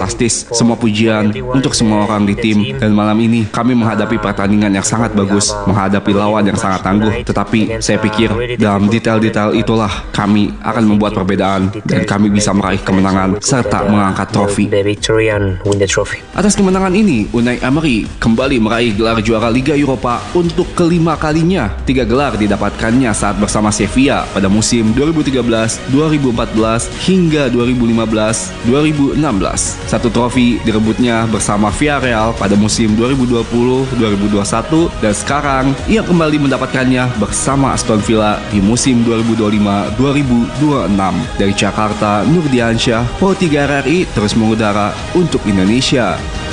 fantastis. Semua pujian untuk semua orang di tim. Dan malam ini kami menghadapi pertandingan yang sangat bagus, menghadapi lawan yang sangat tangguh. Tetapi saya pikir dalam detail-detail itulah kami akan membuat perbedaan dan kami bisa meraih kemenangan serta mengangkat trofi. Atas kemenangan ini, Unai Emery kembali meraih gelar juara Liga Eropa untuk kelima kalinya. 3 gelar didapatkannya saat bersama Sevilla pada musim 2013, 2014 hingga 2015-2016. 1 trofi direbutnya bersama Villarreal pada musim 2020-2021 dan sekarang ia kembali mendapatkannya bersama Aston Villa di musim 2025-2026. Dari Jakarta, Nurdiansyah, Pro 3 RRI terus mengudara untuk Indonesia.